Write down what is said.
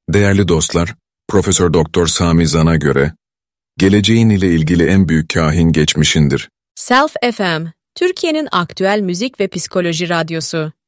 Değerli dostlar, Profesör Doktor Sami Zan'a göre, geleceğin ile ilgili en büyük kahin geçmişindir. Self FM, Türkiye'nin aktüel müzik ve psikoloji radyosu.